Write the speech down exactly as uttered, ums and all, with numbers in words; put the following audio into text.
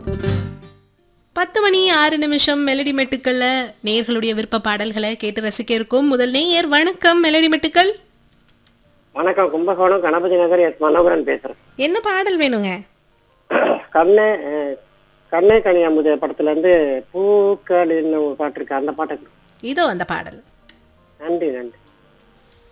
பத்து மணி ஆறு நிமிஷம் மெலடி மெட்டுக்கள்ல நேயர்களுடைய விருப்ப பாடல்களை கேட்டு ரசிக்க இருக்கும். முதல் நேயர் வணக்கம். மெலடி மெட்டுக்கள். வணக்கம். கும்பகோணம் கணபதி நகர் எஸ் மனோகரன் பேசுறேன். என்ன பாடல் வேணுங்க? கண்ணே அஹ், கண்ணே கனியாமுத படத்துல இருந்து பூக்கள் ஒரு பாட்டு இருக்கு, அந்த பாட்டை. இதோ அந்த பாடல். நன்றி நன்றி.